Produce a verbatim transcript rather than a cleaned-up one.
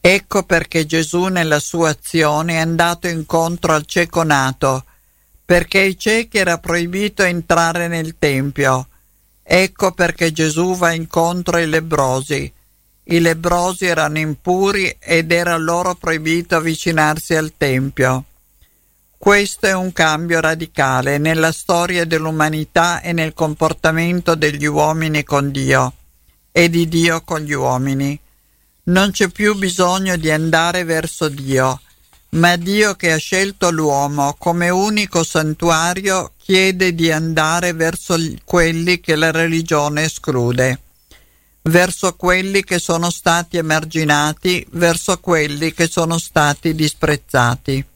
Ecco perché Gesù nella sua azione è andato incontro al cieco nato, perché ai ciechi era proibito entrare nel Tempio. Ecco perché Gesù va incontro ai lebbrosi. I lebbrosi erano impuri ed era loro proibito avvicinarsi al Tempio. Questo è un cambio radicale nella storia dell'umanità e nel comportamento degli uomini con Dio e di Dio con gli uomini. Non c'è più bisogno di andare verso Dio, ma Dio, che ha scelto l'uomo come unico santuario, chiede di andare verso quelli che la religione esclude, verso quelli che sono stati emarginati, verso quelli che sono stati disprezzati.